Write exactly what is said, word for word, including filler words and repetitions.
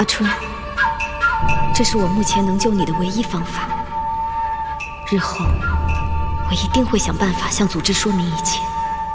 阿春，这是我目前能救你的唯一方法。日后，我一定会想办法向组织说明一切。